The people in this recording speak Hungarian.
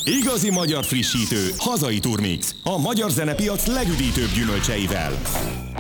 Igazi magyar frissítő, hazai turmix. A magyar zenepiac legüdítőbb gyümölcseivel.